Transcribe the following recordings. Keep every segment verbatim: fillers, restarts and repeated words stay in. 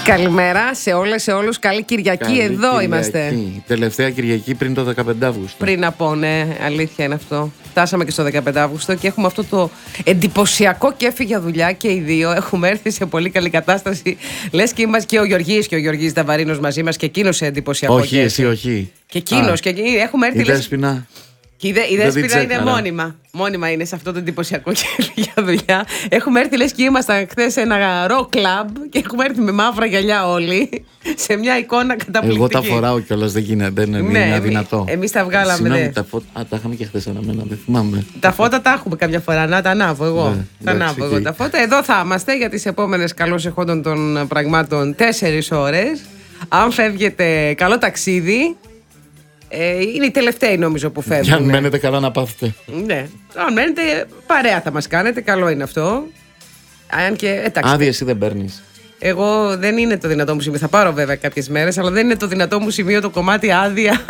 Καλημέρα σε όλες, σε όλους. Καλή Κυριακή, Καλή εδώ Κυριακή. Είμαστε. Τελευταία Κυριακή πριν το δεκαπέντε Αυγούστου. Πριν από, ναι, αλήθεια είναι αυτό. Φτάσαμε και στο δεκαπέντε Αυγούστου και έχουμε αυτό το εντυπωσιακό κέφι για δουλειά και οι δύο. Έχουμε έρθει σε πολύ καλή κατάσταση. Λες και είμαστε και ο Γιωργής και ο Γιωργής Δαβαρίνος μαζί μας και εκείνος σε εντυπωσιακό όχι, κέφι. Όχι, εσύ, όχι. Και εκείνος. Και εκείνη, έχουμε έρθει. Η Δέσποινα. Και η, η Δέσποινα είναι μόνιμα. Μόνιμα είναι σε αυτό το εντυπωσιακό κέφι για δουλειά. Έχουμε έρθει, λες και ήμασταν χθες σε ένα ρο κλαμπ και έχουμε έρθει με μαύρα γυαλιά όλοι. Σε μια εικόνα καταπληκτική. Εγώ τα φοράω κιόλας, δεν γίνεται, δεν είναι ναι, δυνατό. Εμείς τα βγάλαμε. Συγγνώμη, τα φώτα. Α, τα είχαμε και χθες αναμένα, δεν θυμάμαι. Τα φώτα τα έχουμε κάποια φορά. Να τα ανάβω εγώ. Ναι, τα ανάβω εγώ τα φώτα. Εδώ θα είμαστε για τις επόμενες καλώς εχόντων των πραγμάτων τέσσερις ώρες. Αν φεύγετε, καλό ταξίδι. Ε, είναι οι τελευταίοι νομίζω που φεύγουν. Και αν μένετε καλά να πάθετε. Ναι. Αν μένετε, παρέα θα μας κάνετε. Καλό είναι αυτό. Αν και, εντάξει, άδεια εσύ δεν παίρνεις. Εγώ δεν είναι το δυνατό μου σημείο. Θα πάρω βέβαια κάποιες μέρες, αλλά δεν είναι το δυνατό μου σημείο το κομμάτι άδεια,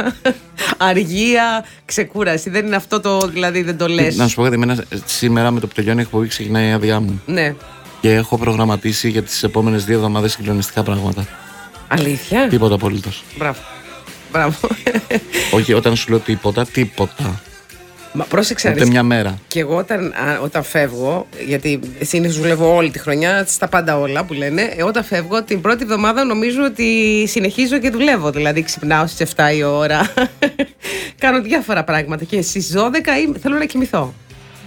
αργία, ξεκούραση. Δεν είναι αυτό το, δηλαδή δεν το λες. Να σου πω κάτι, εμένα σήμερα με το που τελειώνει η εκπομπή ξεκινάει η άδειά μου. Ναι. Και έχω προγραμματίσει για τις επόμενες δύο εβδομάδες συγκλονιστικά πράγματα. Αλήθεια. Τίποτα απολύτως. Μπράβο. Μπράβο. Όχι, όταν σου λέω τίποτα, τίποτα. Μα πρόσεξε. Ούτε μια μέρα. Και εγώ όταν, α, όταν φεύγω, γιατί συνήθως δουλεύω όλη τη χρονιά, στα πάντα όλα που λένε, ε, όταν φεύγω την πρώτη εβδομάδα νομίζω ότι συνεχίζω και δουλεύω. Δηλαδή ξυπνάω στις εφτά η ώρα, κάνω διάφορα πράγματα και στις δώδεκα θέλω να κοιμηθώ.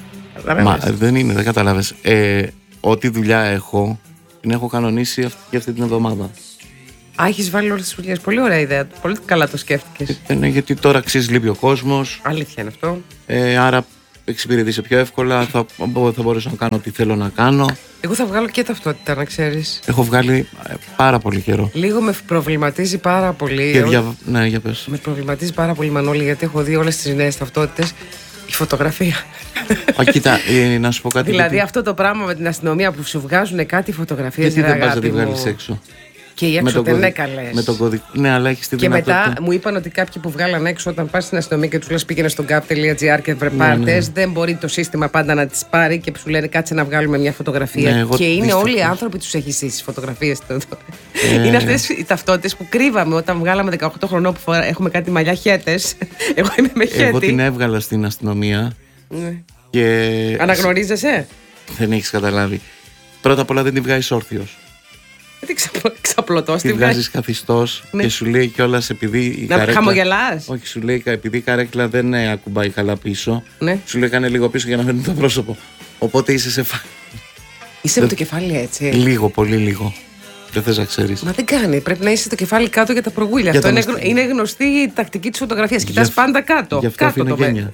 Μα δεν είναι, δεν καταλάβες. Ε, ό,τι δουλειά έχω, την έχω κανονίσει αυτή, για αυτή την εβδομάδα. Α, έχεις βάλει όλες τις δουλειές. Πολύ ωραία ιδέα. Πολύ καλά το σκέφτηκες. Ε, ναι, γιατί τώρα αξίζει λείπει ο κόσμος. Αλήθεια είναι αυτό. Ε, άρα εξυπηρετήσει πιο εύκολα. Θα, θα μπορέσω να κάνω ό,τι θέλω να κάνω. Εγώ θα βγάλω και ταυτότητα, να ξέρεις. Έχω βγάλει ε, πάρα πολύ καιρό. Λίγο με προβληματίζει πάρα πολύ. Και δια... Ναι, για πες. Με προβληματίζει πάρα πολύ, Μανώλη, γιατί έχω δει όλες τις νέες ταυτότητες. Η φωτογραφία. Α, κοίτα, ε, να σου πω κάτι. Δηλαδή γιατί... αυτό το πράγμα με την αστυνομία που σου βγάζουν κάτι φωτογραφίες. Γιατί δεν πας να τη βγάλεις έξω. Και οι έξω δεν είναι καλές. Με τον κωδικό. Ναι, αλλά έχεις τη και δυνατότητα. Και μετά μου είπαν ότι κάποιοι που βγάλαν έξω, όταν πας στην αστυνομία και τους λες πήγαινε στο gap τελεία gr και βρε πάρτες, ναι, ναι. δεν μπορεί το σύστημα πάντα να τις πάρει και σου λένε κάτσε να βγάλουμε μια φωτογραφία. Ναι, και είναι δυστυχώς. Όλοι οι άνθρωποι τους έχει ζήσει τις φωτογραφίες. Ε, είναι αυτές οι ταυτότητες που κρύβαμε όταν βγάλαμε δεκαοκτώ χρονών που φορά, έχουμε κάτι μαλλιά χέτες. Εγώ είμαι με χέτη. Εγώ την έβγαλα στην αστυνομία. Ναι. Και... Αναγνωρίζεσαι? Δεν έχεις καταλάβει. Πρώτα απ' όλα δεν τη βγάζεις όρθιος. Τι ξαπλωτός τη βγάζεις καθιστός, ναι. Και σου λέει κιόλας επειδή η να καρέκλα... χαμογελάς. Όχι, σου λέει επειδή η καρέκλα δεν ακουμπάει καλά πίσω, ναι. Σου λέει κάνε λίγο πίσω για να φαίνεται το πρόσωπο. Οπότε είσαι σε φα... Είσαι με το κεφάλι έτσι. Λίγο, πολύ λίγο. Δεν θες να ξέρεις. Μα δεν κάνει. Πρέπει να είσαι το κεφάλι κάτω για τα προγούλια. Αυτό είναι, γνω... είναι γνωστή η τακτική της φωτογραφίας. Κοιτάς για... πάντα κάτω. Γι' αυτό κάτω είναι γένεια.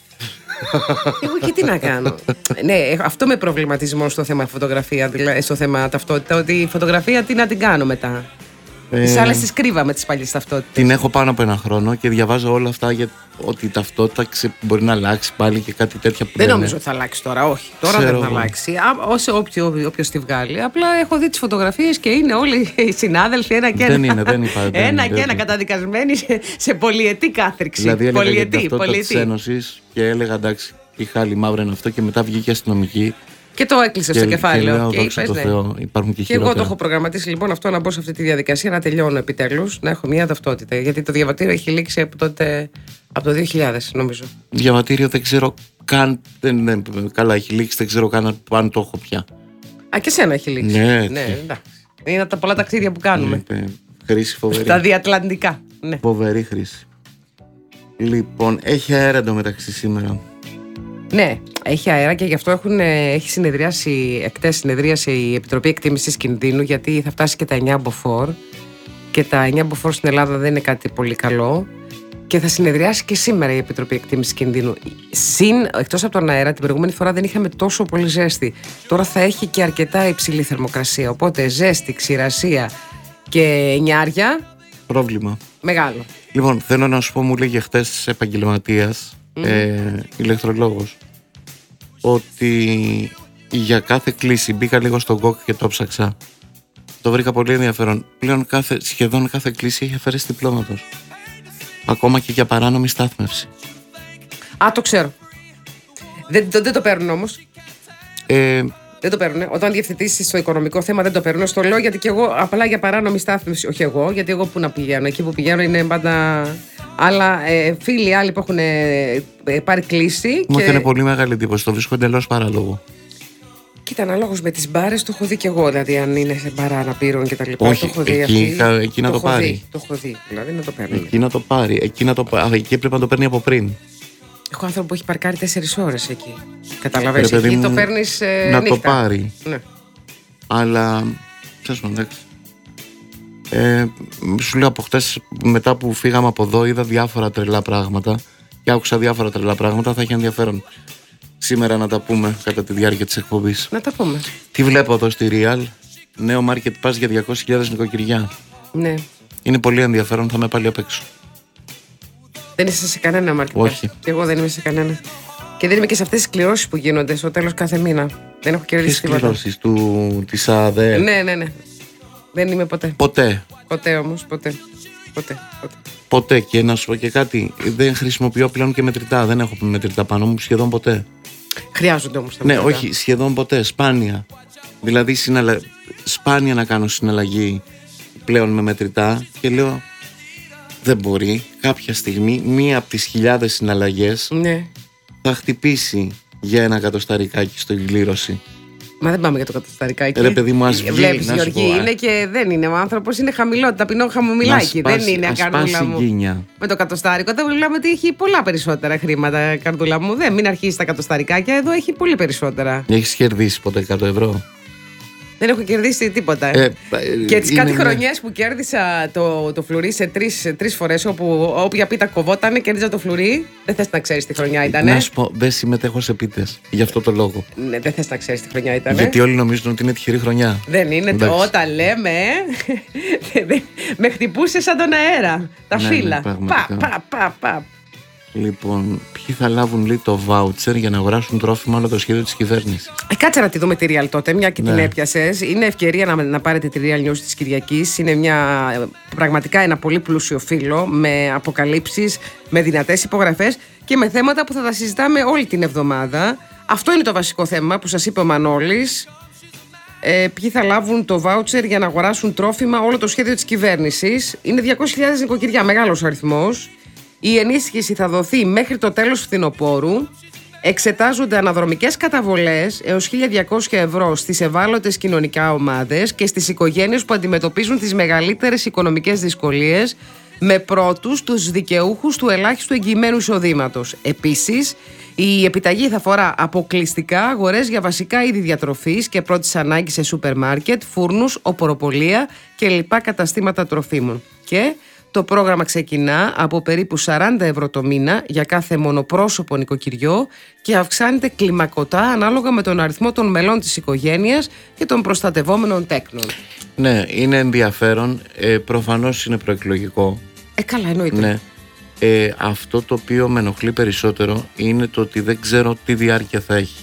Εγώ και τι να κάνω. Ναι, αυτό με προβληματίζει μόνο στο θέμα φωτογραφία, δηλαδή στο θέμα ταυτότητα, ότι η φωτογραφία τι να την κάνω μετά. Ε, τις άλλες τις κρύβαμε τις παλιές ταυτότητες. Την έχω πάνω από ένα χρόνο και διαβάζω όλα αυτά για ότι η ταυτότητα ξε, μπορεί να αλλάξει πάλι και κάτι τέτοια που δεν νομίζω ότι θα αλλάξει τώρα, όχι. Τώρα ξέρω δεν θα αλλάξει. Όσο όποιος τη βγάλει. Απλά έχω δει τις φωτογραφίες και είναι όλοι οι συνάδελφοι ένα και ένα. Δεν είναι, δεν υπάρχει. Ένα και ένα καταδικασμένοι σε, σε πολυετή κάθριξη. Δηλαδή έλεγα πολυετή, για την ταυτότητα της Ένωσης και έλεγα εντάξει, είχα άλλη μαύρα είναι αυτό και μετά βγήκε αστυνομική. Και το έκλεισε στο κεφάλαιο. Λέω, και είπες, το ναι. Θεό, υπάρχουν και, και εγώ το έχω προγραμματίσει λοιπόν αυτό να μπω σε αυτή τη διαδικασία, να τελειώνω επιτέλους, να έχω μια ταυτότητα. Γιατί το διαβατήριο έχει λήξει από τότε, από το δύο χιλιάδες νομίζω. Διαβατήριο δεν ξέρω καν. Δεν, δεν, καλά, έχει λήξει, δεν ξέρω καν αν το έχω πια. Α, και σένα έχει λήξει. Ναι, ναι εντάξει. Είναι από τα πολλά ταξίδια που κάνουμε. Ναι, χρήση φοβερή. Τα διατλαντικά. Ναι. Φοβερή χρήση. Λοιπόν, έχει αέρα εντωμεταξύ σήμερα. Ναι, έχει αέρα και γι' αυτό έχουν, έχει συνεδριάσει, εκτές συνεδρίασε η Επιτροπή Εκτίμησης Κινδύνου, γιατί θα φτάσει και τα εννιά μποφόρ και τα εννιά μποφόρ στην Ελλάδα δεν είναι κάτι πολύ καλό και θα συνεδριάσει και σήμερα η Επιτροπή Εκτίμησης Κινδύνου. Συν, εκτός από τον αέρα, την προηγούμενη φορά δεν είχαμε τόσο πολύ ζέστη. Τώρα θα έχει και αρκετά υψηλή θερμοκρασία, οπότε ζέστη, ξηρασία και νιάρια. Πρόβλημα. Μεγάλο. Λοιπόν, θέλω να σου πω, μου λέγε χτες επαγγελματίας, mm. ε, ηλεκτρολόγος, ότι για κάθε κλίση μπήκα λίγο στον γκοκ και το ψάξα. Το βρήκα πολύ ενδιαφέρον. Πλέον κάθε, σχεδόν κάθε κλίση έχει αφαίρεση διπλώματος. Ακόμα και για παράνομη στάθμευση. Α, το ξέρω. Δεν, δεν, δεν το παίρνουν όμως. Ε, Δεν το παίρνουν. Όταν διευθετήσει στο οικονομικό θέμα δεν το παίρνουν. Στο λέω γιατί και εγώ απλά για παράνομη στάθμιση. Όχι εγώ, γιατί εγώ πού να πηγαίνω. Εκεί που πηγαίνω είναι πάντα. Αλλά ε, φίλοι άλλοι που έχουν ε, ε, πάρει κλίση. Μου και... έκανε πολύ μεγάλη εντύπωση. Το βρίσκω εντελώς παράλογο. Κοίτα, αναλόγως με τις μπάρες το έχω δει και εγώ. Δηλαδή, αν είναι σε μπαρά αναπήρων και τα λοιπά. Όχι, το έχω δει εκεί, αυτή, εκεί να το, το πάρει. Δει, το έχω δει. Δηλαδή να το παίρνει. Εκεί να το πάρει. Εκεί, να το... Α, εκεί πρέπει να το παίρνει από πριν. Έχω άνθρωπο που έχει παρκάρει τέσσερις ώρες εκεί. Καταλαβαίνεις, εκεί το παίρνεις ε, να νύχτα. το πάρει. Ναι. Αλλά, ξέρεις μου, εντάξει. Ε, σου λέω από χτες, μετά που φύγαμε από εδώ, είδα διάφορα τρελά πράγματα και άκουσα διάφορα τρελά πράγματα. Θα έχει ενδιαφέρον σήμερα να τα πούμε κατά τη διάρκεια της εκπομπής. Να τα πούμε. Τι βλέπω εδώ στη Real, νέο market pass για διακόσιες χιλιάδες νοικοκυριά. Ναι. Είναι πολύ ενδιαφέρον, θα είμαι πάλι απ' έξω. Δεν είσαι σε κανένα market pass. Όχι. Και εγώ δεν είμαι σε κανένα. Και δεν είμαι και σε αυτές τις κληρώσεις που γίνονται στο τέλος κάθε μήνα. Δεν έχω κερδίσει τίποτα. Τις κληρώσεις του, της ΑΔΕ. Ναι, ναι, ναι. Δεν είμαι ποτέ. Ποτέ. Ποτέ όμως, ποτέ. Ποτέ. Ποτέ. Ποτέ. Και να σου πω και κάτι, δεν χρησιμοποιώ πλέον και μετρητά. Δεν έχω μετρητά πάνω μου σχεδόν ποτέ. Χρειάζονται όμως τα Ναι, μετρητά. όχι, σχεδόν ποτέ. Σπάνια. Δηλαδή, συναλλα... σπάνια να κάνω συναλλαγή πλέον με μετρητά και λέω δεν μπορεί κάποια στιγμή μία από τις χιλιάδες συναλλαγές Ναι. θα χτυπήσει για ένα εκατοσταρικάκι στο κλήρωση. Μα δεν πάμε για το κατοσταρικάκι. Ρε παιδί μου, ας βγει, Βλέπεις, να σου Γιώργη, πω, α. είναι και δεν είναι. Ο άνθρωπος είναι χαμηλό, ταπεινό χαμομηλάκι. Να σπάσει- Δεν είναι ας καρδούλα σπάσει μου. γκίνια. Με το κατοστάρικο δεν μιλάμε ότι έχει πολλά περισσότερα χρήματα, καρδούλα μου. Δεν, μην αρχίσει τα κατοσταρικάκια, εδώ έχει πολύ περισσότερα. Έχεις κερδίσει ποτέ εκατό ευρώ? Δεν έχω κερδίσει τίποτα. Ε, Και τις είναι κάτι μια- χρονιές που κέρδισα το, το φλουρί σε τρεις, σε τρεις φορές, όπου όποια πίτα κοβότανε, κέρδιζα το φλουρί. Δεν θες να ξέρεις τι χρονιά ήταν. Να σου πω, δεν συμμετέχω σε πίτες. Γι' αυτό το λόγο. Ναι, δεν θες να ξέρεις τι χρονιά ήταν. Γιατί όλοι νομίζουν ότι είναι τυχερή χρονιά. Δεν είναι. Εντάξει. Όταν λέμε. ε, με χτυπούσε σαν τον αέρα. Τα Ναι, ναι, φύλλα. πραγματικά. Πα, πα, πα, πα. Λοιπόν, ποιοι θα λάβουν λέει το voucher για να αγοράσουν τρόφιμα όλο το σχέδιο της κυβέρνησης? Ε, κάτσε να τη δούμε τη Real τότε, μια και Ναι. την έπιασες. Είναι ευκαιρία να, να πάρετε τη Real News της Κυριακής. Είναι μια, ε, πραγματικά ένα πολύ πλούσιο φύλλο με αποκαλύψεις, με δυνατές υπογραφές και με θέματα που θα τα συζητάμε όλη την εβδομάδα. Αυτό είναι το βασικό θέμα που σας είπε ο Μανώλης. Ε, ποιοι θα λάβουν το voucher για να αγοράσουν τρόφιμα, όλο το σχέδιο της κυβέρνησης. Είναι διακόσιες χιλιάδες νοικοκυριά, μεγάλος αριθμός. Η ενίσχυση θα δοθεί μέχρι το τέλος φθινοπόρου. Εξετάζονται αναδρομικές καταβολές έως χίλια διακόσια ευρώ στις ευάλωτες κοινωνικά ομάδες και στις οικογένειες που αντιμετωπίζουν τις μεγαλύτερες οικονομικές δυσκολίες, με πρώτους τους δικαιούχους του ελάχιστου εγγυημένου εισοδήματος. Επίσης, η επιταγή θα αφορά αποκλειστικά αγορές για βασικά είδη διατροφής και πρώτης ανάγκης σε σούπερ μάρκετ, φούρνους, οποροπολία και λοιπά καταστήματα τροφίμων. Και το πρόγραμμα ξεκινά από περίπου σαράντα ευρώ το μήνα για κάθε μονοπρόσωπο νοικοκυριό και αυξάνεται κλιμακωτά ανάλογα με τον αριθμό των μελών της οικογένειας και των προστατευόμενων τέκνων. Ναι, είναι ενδιαφέρον. Ε, προφανώς είναι προεκλογικό. Ε, καλά, εννοείται. Ναι. Ε, αυτό το οποίο με ενοχλεί περισσότερο είναι το ότι δεν ξέρω τι διάρκεια θα έχει.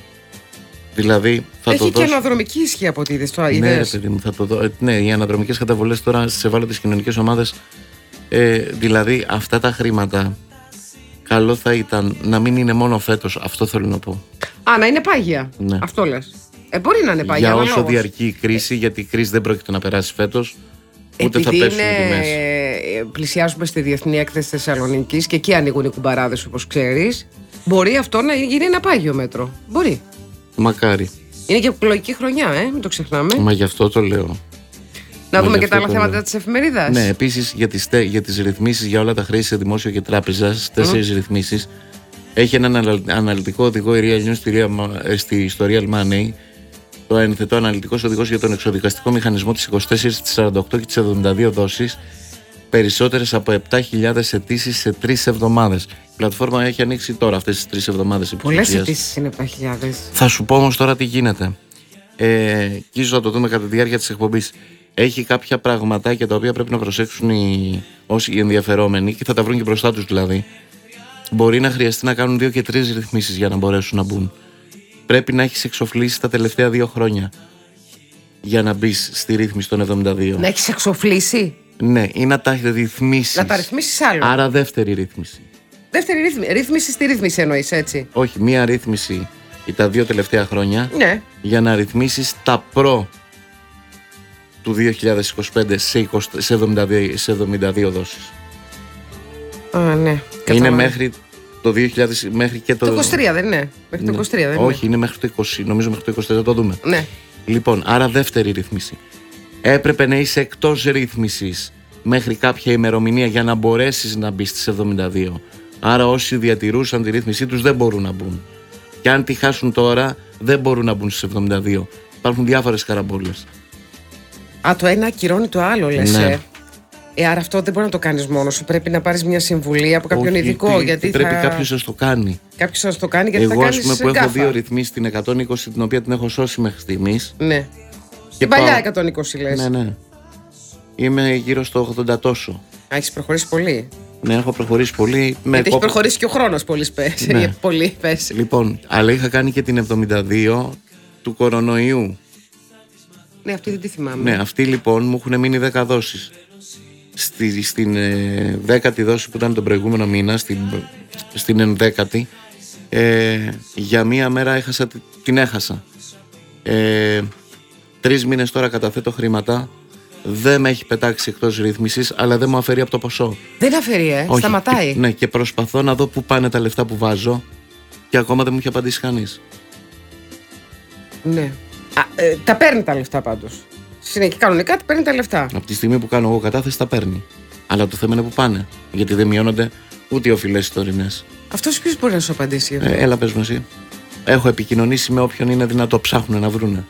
Δηλαδή, θα Έχει το και δώσω... αναδρομική ισχύ από ό,τι είδες. Το Ναι, ρε είδες. παιδί μου, θα το δω. Ε, ναι, οι αναδρομικές καταβολές τώρα στις ευάλωτες κοινωνικές ομάδες. Ε, δηλαδή, αυτά τα χρήματα, καλό θα ήταν να μην είναι μόνο φέτος. Αυτό θέλω να πω. Α, να είναι πάγια. Ναι. Αυτό λες. Ε, μπορεί να είναι πάγια. Για όσο αναλόγως. διαρκεί η κρίση, γιατί η κρίση δεν πρόκειται να περάσει φέτος, ούτε θα Επειδή πέσουν οι τιμές. είναι, πλησιάζουμε στη Διεθνή Έκθεση Θεσσαλονίκης και εκεί ανοίγουν οι κουμπαράδες, όπως ξέρεις, μπορεί αυτό να γίνει ένα πάγιο μέτρο. Μπορεί. Μακάρι. Είναι και εκλογική χρονιά, ε, μην το ξεχνάμε. Μα γι' αυτό το λέω. Να Μα δούμε γι' και τα αυτό άλλα το θέματα λέω. της εφημερίδας. Ναι, επίσης για τις, τε- για τις ρυθμίσεις για όλα τα χρέη σε δημόσιο και τράπεζα, στις τέσσερις ρυθμίσεις, έχει έναν αναλ- αναλυτικό οδηγό η Real News στη, Real- ε, στη, στο Real Money. Το ενθετώ αναλυτικός οδηγός για τον εξοδικαστικό μηχανισμό της είκοσι τέσσερα, της σαράντα οκτώ και της εβδομήντα δύο δόσεις, περισσότερες από επτά χιλιάδες αιτήσεις σε τρεις εβδομάδες. Η πλατφόρμα έχει ανοίξει τώρα αυτές τις τρεις εβδομάδες Πολλές υποψηφίας. αιτήσεις είναι επτά χιλιάδες. Θα σου πω όμως τώρα τι γίνεται. Ε, και ίσως θα το δούμε κατά τη διάρκεια της εκπομπής. Έχει κάποια πραγματάκια τα οποία πρέπει να προσέξουν οι, όσοι οι ενδιαφερόμενοι και θα τα βρουν και μπροστά τους δηλαδή. Μπορεί να χρειαστεί να κάνουν δύο και τρεις ρυθμίσεις για να μπορέσουν να μπουν. Πρέπει να έχεις εξοφλήσει τα τελευταία δύο χρόνια για να μπει στη ρύθμιση των εβδομήντα δύο. Να έχεις εξοφλήσει. Ναι, ή να τα ρυθμίσεις. Να τα ρυθμίσεις άλλο. Άρα δεύτερη ρύθμιση. Δεύτερη ρύθμιση. Ρύθμιση στη ρύθμιση εννοείς, έτσι. Όχι, μία ρύθμιση τα δύο τελευταία χρόνια, ναι, για να ρυθμίσεις τα προ του δύο χιλιάδες είκοσι πέντε σε, είκοσι, σε, εβδομήντα δύο, σε εβδομήντα δύο δόσεις. Α, ναι. Είναι Κατάλαβα. μέχρι το δύο χιλιάδες, μέχρι και το... Το είκοσι τρία δεν είναι. Μέχρι το είκοσι τρία δεν είναι. Όχι, είναι μέχρι το είκοσι, νομίζω μέχρι το είκοσι τρία, θα το δούμε. Ναι. Λοιπόν, άρα δεύτερη ρύθμιση. Έπρεπε να είσαι εκτός ρύθμισης μέχρι κάποια ημερομηνία για να μπορέσεις να μπεις στις εβδομήντα δύο. Άρα όσοι διατηρούσαν τη ρύθμισή τους δεν μπορούν να μπουν. Και αν τη χάσουν τώρα, δεν μπορούν να μπουν στις εβδομήντα δύο. Υπάρχουν διάφορες καραμπόλες. Α, το ένα ακυρώνει το άλλο, λες. Ναι. Ε. ε, άρα αυτό δεν μπορεί να το κάνεις μόνος σου. Πρέπει να πάρεις μια συμβουλή από κάποιον Όχι, ειδικό. τι, γιατί πρέπει θα... κάποιος να το κάνει. Κάποιος να το κάνει γιατί Εγώ, θα ας πούμε, κάνεις που γκάφα. έχω δύο ρυθμίσεις, την εκατόν είκοσι, την οποία την έχω σώσει μέχρι στιγμής. Ναι. Και Την παλιά πάω- εκατόν είκοσι λες. Ναι, ναι. Είμαι γύρω στο ογδόντα τόσο. Α, έχεις προχωρήσει πολύ. Ναι, έχω προχωρήσει πολύ. Με γιατί έχει κόπο- προχωρήσει και ο χρόνος πολύ, πες. Ναι. πολύ, πες. Λοιπόν, αλλά είχα κάνει και την εβδομήντα δύο του κορονοϊού. Ναι, αυτή δεν τη θυμάμαι. Ναι, αυτοί λοιπόν μου έχουν μείνει δέκα δόσεις. Στη, στην ε, δέκατη δόση που ήταν τον προηγούμενο μήνα, στην, στην ενδέκατη, ε, για μία μέρα έχασα, την έχασα. Ε, τρεις μήνες τώρα καταθέτω χρήματα, δεν με έχει πετάξει εκτός ρύθμισης, αλλά δεν μου αφαιρεί από το ποσό. Δεν αφαιρεί, ε. Όχι, Σταματάει. Και, ναι, και προσπαθώ να δω πού πάνε τα λεφτά που βάζω και ακόμα δεν μου έχει απαντήσει κανείς. Ναι. Α, ε, τα παίρνει τα λεφτά πάντως. Συνέχεια κανονικά τα παίρνει τα λεφτά. Από τη στιγμή που κάνω εγώ κατάθεση τα παίρνει. Αλλά το θέμα είναι που πάνε. Γιατί δεν μειώνονται ούτε οι οφειλές οι τωρινές. Αυτός ποιος μπορεί να σου απαντήσει γι' αυτό. Ε, έλα, πες μου εσύ. Έχω επικοινωνήσει με όποιον είναι δυνατό. Ψάχνουν να βρούνε.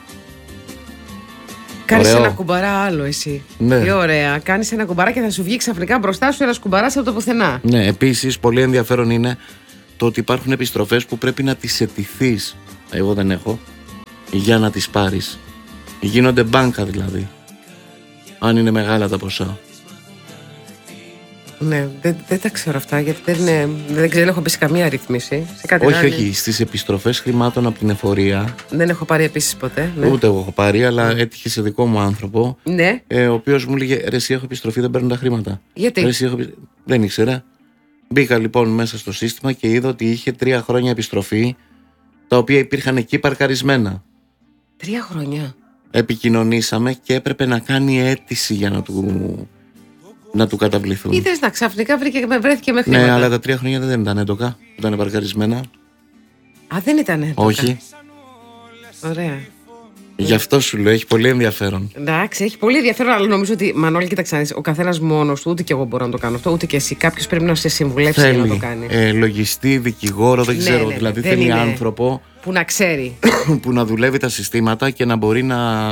Κάνεις ωραίο. ένα κουμπαρά άλλο εσύ. Ναι. Τι ωραία. Κάνεις ένα κουμπαρά και θα σου βγει ξαφνικά μπροστά σου ένας κουμπαράς από το πουθενά. Ναι, επίσης πολύ ενδιαφέρον είναι το ότι υπάρχουν επιστροφές που πρέπει να τις αιτηθείς. Εγώ δεν έχω. Για να τις πάρεις. Γίνονται μπάνκα δηλαδή. Αν είναι μεγάλα τα ποσά. Ναι, δεν, δεν τα ξέρω αυτά γιατί δεν, είναι, δεν, δεν έχω μπει σε καμία ρύθμιση. Σε κάτι Όχι, άλλο. όχι. Στις επιστροφές χρημάτων από την εφορία. Δεν έχω πάρει επίσης ποτέ. Ναι. Ούτε εγώ έχω πάρει, αλλά έτυχε σε δικό μου άνθρωπο. Ναι. Ε, ο οποίος μου έλεγε ρε, εσύ έχω επιστροφή, δεν παίρνω τα χρήματα. Γιατί? Ρε, εσύ έχω... επι- Δεν ήξερα. Μπήκα λοιπόν μέσα στο σύστημα και είδα ότι είχε τρία χρόνια επιστροφή, τα οποία υπήρχαν εκεί παρκαρισμένα. Τρία χρόνια. Επικοινωνήσαμε και έπρεπε να κάνει αίτηση για να του, να του καταβληθούν. Είδες να ξαφνικά βρήκε, με βρέθηκε με χρήματα. Ναι, αλλά τα τρία χρόνια δεν ήταν έντοκα, που ήταν παρκαρισμένα. Α, δεν ήταν έντοκα. Όχι. Ωραία. Γι' αυτό σου λέω, έχει πολύ ενδιαφέρον. Εντάξει, έχει πολύ ενδιαφέρον, αλλά νομίζω ότι Μανώλη, κοίταξε να δεις, ο καθένας μόνος του, ούτε και εγώ μπορώ να το κάνω αυτό, ούτε και εσύ. Κάποιος πρέπει να σε συμβουλεύσει για να το Θέλει κάνει. ε, λογιστή, δικηγόρο, δεν Ναι, ξέρω. ναι, δηλαδή δεν θέλει είναι- άνθρωπο Που να ξέρει. που να δουλεύει τα συστήματα και να μπορεί να,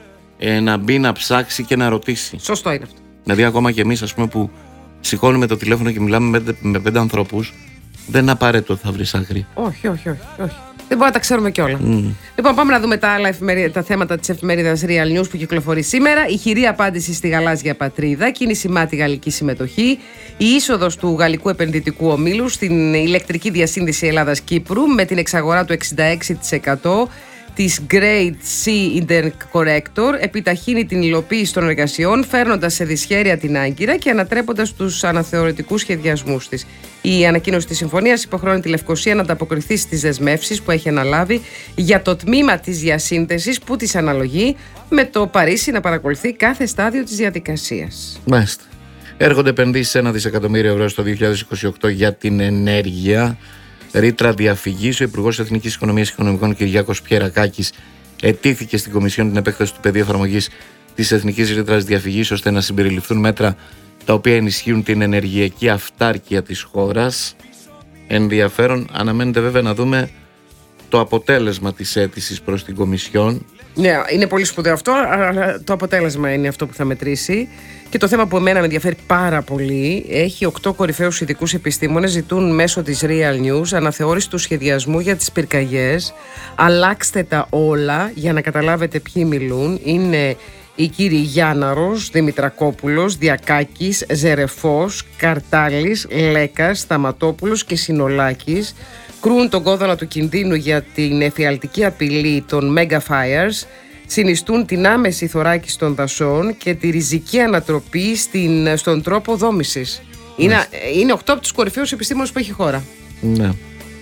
ε, να μπει, να ψάξει και να ρωτήσει. Σωστό είναι αυτό. Δηλαδή, ακόμα και εμείς, ας πούμε, που σηκώνουμε το τηλέφωνο και μιλάμε με, πέντε- με πέντε ανθρώπους, δεν είναι απαραίτητο ότι θα βρει άκρη. Όχι, όχι, όχι, όχι. Δεν μπορούμε να τα ξέρουμε κιόλα. Mm. Λοιπόν, πάμε να δούμε τα άλλα εφημερι... τα θέματα της εφημερίδας Real News που κυκλοφορεί σήμερα. Η χειρή απάντηση στη γαλάζια πατρίδα, κίνηση μάτι γαλλική συμμετοχή, η είσοδος του γαλλικού επενδυτικού ομίλου στην ηλεκτρική διασύνδεση Ελλάδας-Κύπρου με την εξαγορά του εξήντα έξι τοις εκατό της Great Sea Interconnector επιταχύνει την υλοποίηση των εργασιών, φέρνοντας σε δυσχέρεια την Άγκυρα και ανατρέποντας τους αναθεωρητικούς σχεδιασμούς της. Η ανακοίνωση της συμφωνίας υποχρεώνει τη Λευκοσία να ανταποκριθεί στις δεσμεύσεις που έχει αναλάβει για το τμήμα της διασύνδεσης που της αναλογεί, με το Παρίσι να παρακολουθεί κάθε στάδιο της διαδικασίας. Μάλιστα. Έρχονται επενδύσεις ένα δισεκατομμύριο ευρώ στο δύο χιλιάδες είκοσι οκτώ για την ενέργεια. Ρήτρα διαφυγής. Ο Υπουργός Εθνικής Οικονομίας και Οικονομικών Κυριάκος Πιερακάκης ετήθηκε στην Κομισιόν την επέκταση του πεδίου εφαρμογής της Εθνικής Ρήτρας Διαφυγής, ώστε να συμπεριληφθούν μέτρα τα οποία ενισχύουν την ενεργειακή αυτάρκεια της χώρας. Ενδιαφέρον. Αναμένεται βέβαια να δούμε το αποτέλεσμα της αίτησης προς την Κομισιόν. Ναι, είναι πολύ σπουδαίο αυτό, αλλά το αποτέλεσμα είναι αυτό που θα μετρήσει. Και το θέμα που εμένα με ενδιαφέρει πάρα πολύ, έχει οκτώ κορυφαίους ειδικούς επιστήμονες, ζητούν μέσω της Real News αναθεώρηση του σχεδιασμού για τις πυρκαγιές. Αλλάξτε τα όλα για να καταλάβετε ποιοι μιλούν. Είναι οι κύριοι Γιάνναρος, Δημητρακόπουλος, Διακάκης, Ζερεφός, Καρτάλης, Λέκας, Σταματόπουλος και Συνολάκης. Κρούν τον κόδωνα του κινδύνου για την εφιαλτική απειλή των mega fires, συνιστούν την άμεση θωράκιση των δασών και τη ριζική ανατροπή στην, στον τρόπο δόμησης. Είναι, είναι οκτώ από τους κορυφαίους επιστήμονες που έχει η χώρα. Ναι.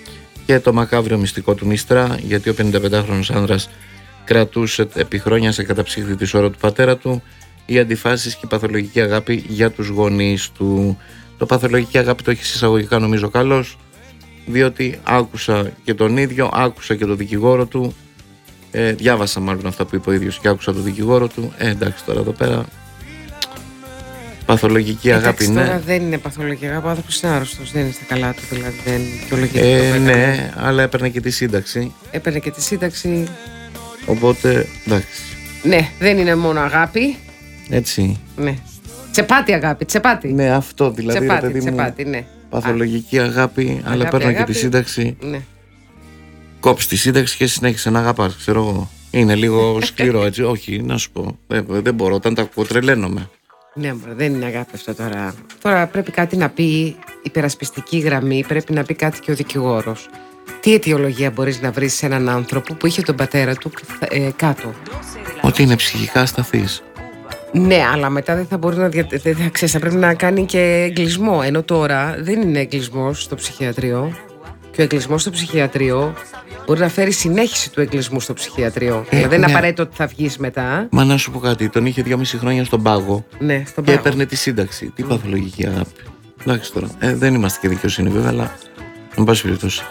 και το μακάβριο μυστικό του Μίστρα, γιατί ο πενηνταπεντάχρονος άνδρας κρατούσε επί χρόνια σε καταψύχτη τη σώρο του πατέρα του, οι αντιφάσεις και η παθολογική αγάπη για τους γονείς του. Το παθολογική αγάπη το έχει εισαγωγικά νομίζω καλώς, διότι άκουσα και τον ίδιο, άκουσα και τον δικηγόρο του, ε, διάβασα μάλλον αυτά που είπε ο ίδιος και άκουσα τον δικηγόρο του. Ε, εντάξει, τώρα εδώ πέρα παθολογική εντάξει, αγάπη, ναι. Τώρα δεν είναι παθολογική αγάπη, ο άνθρωπος είναι άρρωστος, δεν είναι στα καλά του, δηλαδή δεν δικαιολογείται. Ε, ναι, αλλά έπαιρνε και τη σύνταξη. Έπαιρνε και τη σύνταξη. Οπότε, εντάξει. Ναι, δεν είναι μόνο αγάπη. Έτσι. Ναι. Τσεπάτη αγάπη, τσεπάτη. Ναι, αυτό δηλαδή. Τσεπάτη, ρε, παιδί μου, τσεπάτη, ναι. παθολογική αγάπη, αγάπη αλλά έπαιρνε και τη σύνταξη. Ναι. Κόψει τη σύνταξη και συνέχισε να αγαπάς, ξέρω εγώ. Είναι λίγο σκληρό έτσι. Όχι, να σου πω. Δεν, δεν μπορώ, όταν τα ακούω τρελαίνομαι. Ναι, μωρέ, δεν είναι αγάπη αυτό τώρα. Τώρα πρέπει κάτι να πει η υπερασπιστική γραμμή, πρέπει να πει κάτι και ο δικηγόρος. Τι αιτιολογία μπορείς να βρεις σε έναν άνθρωπο που είχε τον πατέρα του ε, κάτω? Ότι είναι ψυχικά ασταθής. Ναι, αλλά μετά δεν θα μπορεί να δια... δεν θα, ξέρεις, θα πρέπει να κάνει και εγκλισμό. Ενώ τώρα δεν είναι εγκλισμός στο ψυχιατρίο. Και ο εγκλισμός στο ψυχιατρίο μπορεί να φέρει συνέχιση του εγκλισμού στο ψυχιατρίο. Ε, δηλαδή δεν ναι. είναι απαραίτητο ότι θα βγεις μετά. Μα να σου πω κάτι, τον είχε δυόμιση χρόνια στον πάγο. Ναι, στον και πάγο. έπαιρνε τη σύνταξη. Τι παθολογική αγάπη. Εντάξει τώρα. Ε, δεν είμαστε και δικαιοσύνη βέβαια, αλλά εν πάση περιπτώσει.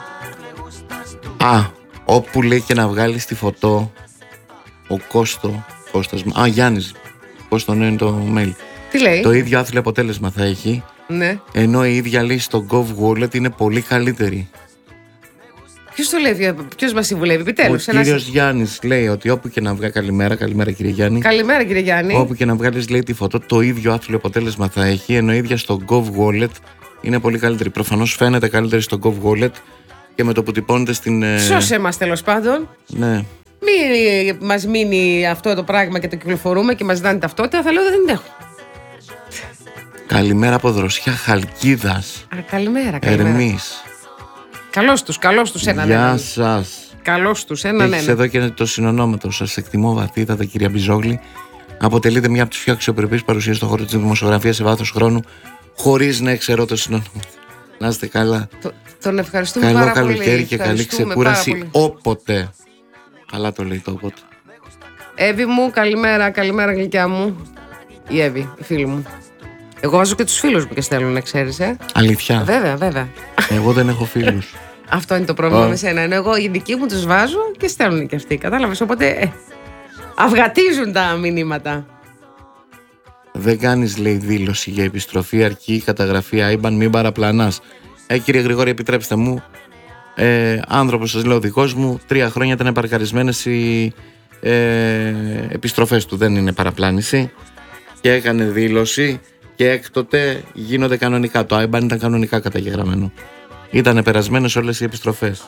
Α, όπου λέει και να βγάλει τη φωτό ο Κώστο. Κώστας, α, Γιάννης. Πώς τον είναι το mail. Τι λέει? Το ίδιο άθλιο αποτέλεσμα θα έχει. Ναι. Ενώ η ίδια λέει στο Gov Wallet είναι πολύ καλύτερη. Ποιος το λέει, ποιος μας συμβουλεύει, επιτέλους? Ο ένας... κύριος Γιάννης λέει ότι όπου και να βγάλει. Καλημέρα, καλημέρα κύριε Γιάννη. Καλημέρα κύριε Γιάννη. Όπου και να βγάλεις, λέει, τη φωτό, το ίδιο άθλιο αποτέλεσμα θα έχει. Ενώ η ίδια στο Gov Wallet είναι πολύ καλύτερη. Προφανώς φαίνεται καλύτερη στο Gov Wallet και με το που τυπώνεται στην. Σώσε μας τέλος πάντων. Ναι. Μην μας μείνει αυτό το πράγμα και το κυκλοφορούμε και μας δάνει ταυτότητα, θα λέω δεν την έχω. Καλημέρα από Δροσιά Χαλκίδας. Α, καλημέρα, καλημέρα. Ερμής. Καλώς τους, καλώς τους έναν Γεια έναν. σας. Καλώς τους έναν Έχεις έναν. εδώ και το συνονόματο. Σας εκτιμώ βαθύτατα, κυρία Μπιζόγλη. Αποτελείται μια από τις πιο αξιοπρεπείς παρουσίες στον χώρο της δημοσιογραφίας σε βάθος χρόνου, χωρίς να εξαιρώ το συνονόματο. Να είστε καλά. Το, τον ευχαριστούμε Καλό πάρα πολύ. καλοκαίρι και καλή Ευχαριστούμε ξεκούραση πάρα πολύ. όποτε. Καλά το λέει το όποτε. Εύη μου, καλημέρα, καλημέρα γλυκιά μου. Η Εύη, η φίλη μου. Εγώ βάζω και τους φίλους μου και στέλνουν, να ξέρεις, ε. Αλήθεια. Βέβαια, βέβαια. Εγώ δεν έχω φίλους. Αυτό είναι το πρόβλημα Oh. με σένα. Ενώ εγώ οι δικοί μου τους βάζω και στέλνουν και αυτοί. Κατάλαβες, οπότε ε, αυγατίζουν τα μηνύματα. Δεν κάνεις, λέει, δήλωση για επιστροφή, αρκεί η καταγραφή άιμπαν, μην παραπλανάς. Ε, κύριε Γρηγόρη, επιτρέψτε μου. Ε, άνθρωπος, σας λέω, δικός μου, τρία χρόνια ήταν παρκαρισμένες οι ε, επιστροφές του. Δεν είναι παραπλάνηση. Και έκανε δήλωση και έκτοτε γίνονται κανονικά. Το άιμπαν ήταν κανονικά καταγεγραμμένο. Ήταν περασμένες όλες οι επιστροφές.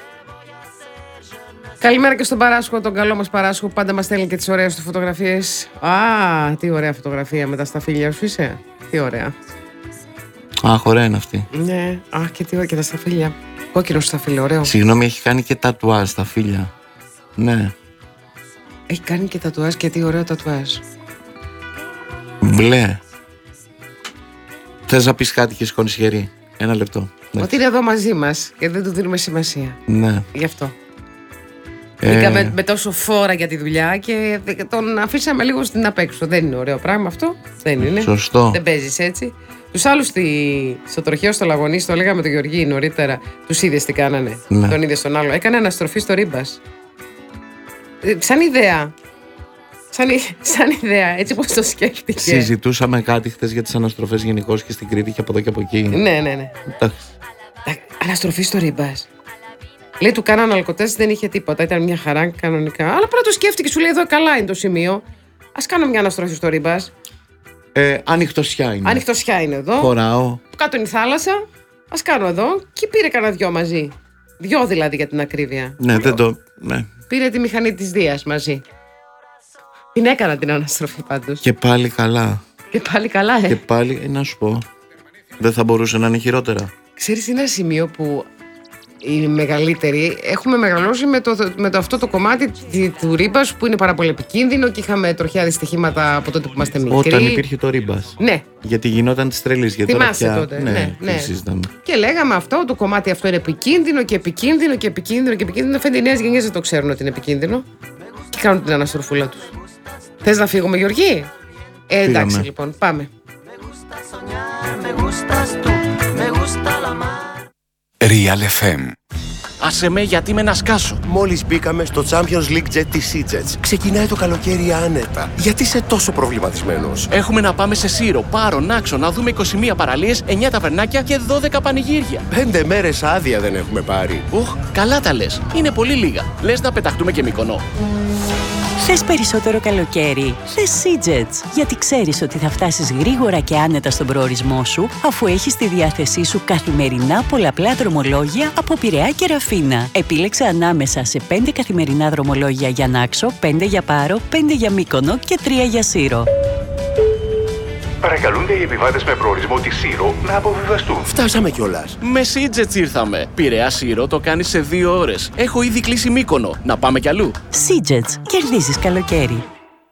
Καλημέρα και στον Παράσχο, τον καλό μας Παράσχο που πάντα μας στέλνει και τις ωραίες του φωτογραφίες. Α, τι ωραία φωτογραφία με τα σταφύλια σου είσαι. Τι ωραία. Αχ, ωραία είναι αυτή. Ναι, α, και τι ωραία και τα σταφύλια. Κόκκινο σταφύλιο, ωραίο. Συγγνώμη, έχει κάνει και τατουάζ στα φίλια. Ναι. Έχει κάνει και τατουάζ και τι ωραίο τατουάζ. Μπλε. Θες να πεις κάτι και σηκώνεις χέρι? Ένα λεπτό. Ότι είναι εδώ μαζί μας και δεν του δίνουμε σημασία. Ναι. Γι' αυτό. Ε, Μπήκαμε με τόσο φόρα για τη δουλειά και τον αφήσαμε λίγο στην απέξω. Δεν είναι ωραίο πράγμα αυτό. Δεν είναι. Σωστό. Δεν παίζεις έτσι. Τους άλλους στη... στο τροχαίο στο Λαγωνί, το λέγαμε τον Γεωργή νωρίτερα, τους είδες τι κάνανε. Ναι. Τον είδες τον άλλο. Έκανε αναστροφή στο Ρίμπας. Ε, σαν ιδέα. Σαν, σαν ιδέα, έτσι πως το σκέφτηκε. Συζητούσαμε κάτι χθες για τις αναστροφές γενικώς και στην Κρήτη και από εδώ και από εκεί. Ναι, ναι, ναι. Εντάξει. Αναστροφή στο Ρίμπας. Λέει του κάνανε αλκοτέστ, δεν είχε τίποτα. Ήταν μια χαρά κανονικά. Αλλά πρώτα το σκέφτηκε, σου λέει εδώ καλά είναι το σημείο. Ας κάνω μια αναστροφή στο Ρίμπας. Ε, ανοιχτοσιά είναι. Ανοιχτοσιά είναι εδώ. Χωράω. Κάτω είναι η θάλασσα. Ας κάνω εδώ. Και πήρε κανένα δυο μαζί. Δυο δηλαδή για την ακρίβεια. Ναι, δεν το. Ναι. Πήρε τη μηχανή της Δίας μαζί. Την έκανα την αναστροφή πάντως. Και πάλι καλά. Και πάλι καλά, ε. Και πάλι, ε, να σου πω. Δεν θα μπορούσε να είναι χειρότερα. Ξέρεις, είναι ένα σημείο που η μεγαλύτερη, έχουμε μεγαλώσει με, το, με το αυτό το κομμάτι του ρίμπας που είναι πάρα πολύ επικίνδυνο και είχαμε τροχιά δυστυχήματα από τότε που είμαστε μικροί. Όταν υπήρχε το ρίμπας. Ναι. Γιατί γινόταν της τρελής. Θυμάσαι πια... τότε. Ναι, ναι, ναι. συζητάμε. Και λέγαμε αυτό, το κομμάτι αυτό είναι επικίνδυνο και επικίνδυνο και επικίνδυνο και επικίνδυνο. Φαίνεται οι νέες γενιές δεν το ξέρουν ότι είναι επικίνδυνο και κάνουν την αναστροφούλα τους. Θες να φύγουμε, Γεωργή? Ε, εντάξει, λοιπόν, πάμε. Real εφ εμ. Άσε με, γιατί με να σκάσω. Μόλις μπήκαμε στο Champions League Jet της Seajets. Ξεκινάει το καλοκαίρι άνετα. Γιατί είσαι τόσο προβληματισμένος? Έχουμε να πάμε σε Σύρο, Πάρο, Νάξο, να δούμε είκοσι μία παραλίες, εννιά ταβερνάκια και δώδεκα πανηγύρια. Πέντε μέρες άδεια δεν έχουμε πάρει. Ουχ, καλά τα λες. Είναι πολύ λίγα. Λες να πεταχτούμε και Μυκονό. Θες περισσότερο καλοκαίρι? Θες Seajets, γιατί ξέρεις ότι θα φτάσεις γρήγορα και άνετα στον προορισμό σου, αφού έχεις στη διάθεσή σου καθημερινά πολλαπλά δρομολόγια από Πειραιά και Ραφίνα. Επίλεξε ανάμεσα σε πέντε καθημερινά δρομολόγια για Νάξο, πέντε για Πάρο, πέντε για Μύκονο και τρία για Σύρο. Παρακαλούνται οι επιβάτες με προορισμό τη Σύρο να αποβιβαστούν. Φτάσαμε κιόλας. Με Seajets ήρθαμε. Πειραιά Σύρο το κάνει σε δύο ώρες. Έχω ήδη κλείσει Μύκονο. Να πάμε κι αλλού. Seajets. Κερδίζεις καλοκαίρι.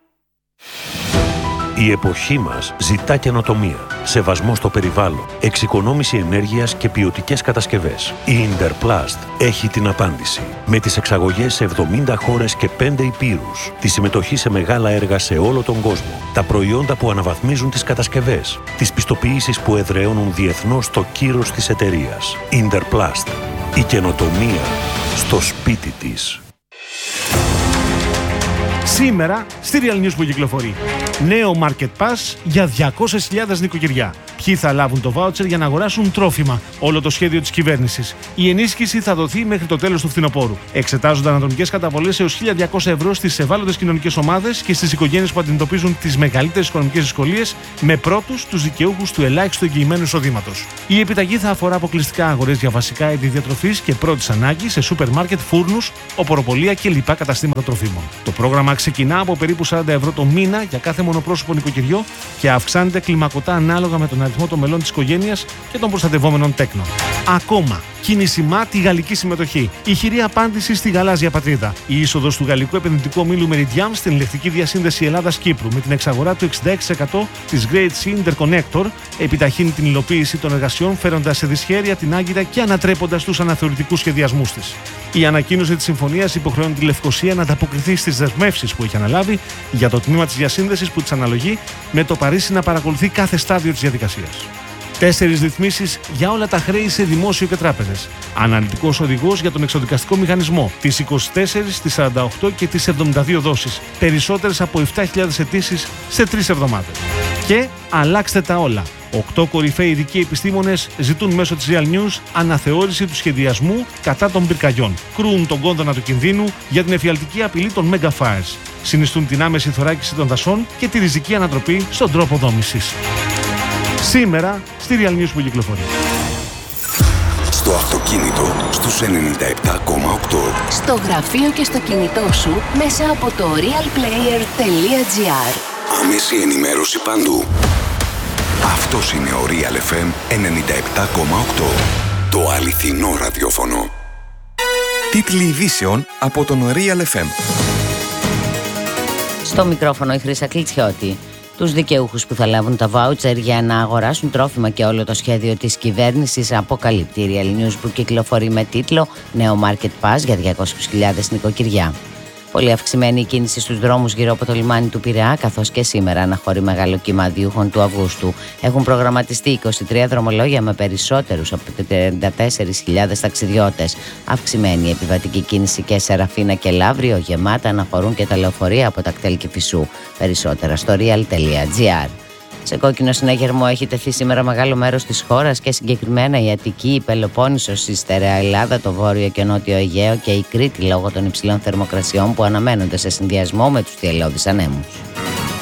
Η εποχή μας ζητά καινοτομία, σεβασμό στο περιβάλλον, εξοικονόμηση ενέργειας και ποιοτικές κατασκευές. Η Interplast έχει την απάντηση. Με τις εξαγωγές σε εβδομήντα χώρες και πέντε υπήρους, τη συμμετοχή σε μεγάλα έργα σε όλο τον κόσμο, τα προϊόντα που αναβαθμίζουν τις κατασκευές, τις πιστοποιήσεις που εδραιώνουν διεθνώς το κύρος της εταιρείας. Interplast. Η καινοτομία στο σπίτι της. Σήμερα στη Real News που κυκλοφορεί. Νέο Market Pass για διακόσιες χιλιάδες νοικοκυριά. Ποιοι θα λάβουν το βάουτσερ για να αγοράσουν τρόφιμα? Όλο το σχέδιο της κυβέρνησης. Η ενίσχυση θα δοθεί μέχρι το τέλος του φθινοπόρου. Εξετάζονται αναδρομικές καταβολές έως χίλια διακόσια ευρώ στις ευάλωτες κοινωνικές ομάδες και στις οικογένειες που αντιμετωπίζουν τις μεγαλύτερες οικονομικές δυσκολίες, με πρώτους τους δικαιούχους του ελάχιστου εγγυημένου εισοδήματος. Η επιταγή θα αφορά αποκλειστικά αγορές για βασικά είδη διατροφής και πρώτης ανάγκης σε σούπερ μάρκετ, φούρνους, οποροπολία και λοιπά καταστήματα τροφίμων. Το πρόγραμμα ξεκινά από περίπου σαράντα ευρώ το μήνα για κάθε μονοπρόσωπο νοικοκυριό και αυξάνεται κλιμακωτά ανάλογα με τον αριθμό των μελών της οικογένειας και των προστατευόμενων τέκνων. Ακόμα, κίνησιμά τη γαλλική συμμετοχή. Ηχηρή απάντηση στη γαλάζια πατρίδα. Η είσοδος του γαλλικού επενδυτικού ομίλου Meridiam στην ηλεκτρική διασύνδεση Ελλάδας-Κύπρου με την εξαγορά του εξήντα έξι τοις εκατό της Great Sea Interconnector επιταχύνει την υλοποίηση των εργασιών, φέροντας σε δυσχέρεια την Άγκυρα και ανατρέποντας τους αναθεωρητικούς σχεδιασμούς της. Η ανακοίνωση της συμφωνίας υποχρεώνει τη Λευκοσία να ανταποκριθεί στις δεσμεύσεις που έχει αναλάβει για το τμήμα της διασύνδεσης που της αναλογεί, με το Παρίσι να παρακολουθεί κάθε στάδιο της διαδικασίας. Τέσσερις ρυθμίσεις για όλα τα χρέη σε δημόσιο και τράπεζες. Αναλυτικός οδηγός για τον εξοδικαστικό μηχανισμό, τις είκοσι τέσσερις, τις σαράντα οκτώ και τις εβδομήντα δύο δόσεις. Περισσότερες από επτά χιλιάδες αιτήσεις σε τρεις εβδομάδες. Και αλλάξτε τα όλα. Οκτώ κορυφαίοι ειδικοί επιστήμονες ζητούν μέσω της Real News αναθεώρηση του σχεδιασμού κατά των πυρκαγιών. Κρούν τον κόνδωνα του κινδύνου για την εφιαλτική απειλή των mega fires. Συνιστούν την άμεση θωράκιση των δασών και τη ριζική ανατροπή στον τρόπο δόμησης. Σήμερα στη Real News που κυκλοφορεί. Στο αυτοκίνητο στους ενενήντα επτά κόμμα οκτώ. Στο γραφείο και στο κινητό σου μέσα από το realplayer.gr. Άμεση ενημέρωση παντού. Αυτός είναι ο Real εφ εμ ενενήντα επτά κόμμα οκτώ. Το αληθινό ραδιόφωνο. Τίτλοι ειδήσεων από τον Real εφ εμ. Στο μικρόφωνο η Χρύσα Κλιτσιώτη. Τους δικαιούχους που θα λάβουν τα βάουτσερ για να αγοράσουν τρόφιμα και όλο το σχέδιο της κυβέρνησης αποκαλύπτει η Real News που κυκλοφορεί με τίτλο «Νέο Market Pass για διακόσιες χιλιάδες νοικοκυριά». Πολύ αυξημένη η κίνηση στους δρόμους γύρω από το λιμάνι του Πειραιά, καθώς και σήμερα αναχωρεί μεγάλο κύμα αντιούχων του Αυγούστου. Έχουν προγραμματιστεί είκοσι τρία δρομολόγια με περισσότερους από τριάντα τέσσερις χιλιάδες ταξιδιώτες. Αυξημένη η επιβατική κίνηση και σε Ραφίνα και Λαύριο, γεμάτα αναχωρούν και τα λεωφορεία από Τακτέλ και Φυσού. Περισσότερα στο real.gr. Σε κόκκινο συναγερμό έχει τεθεί σήμερα μεγάλο μέρος της χώρας και συγκεκριμένα η Αττική, η Πελοπόννησος, η Στερεά Ελλάδα, το Βόρειο και Νότιο Αιγαίο και η Κρήτη λόγω των υψηλών θερμοκρασιών που αναμένονται σε συνδυασμό με τους θυελλώδεις ανέμους.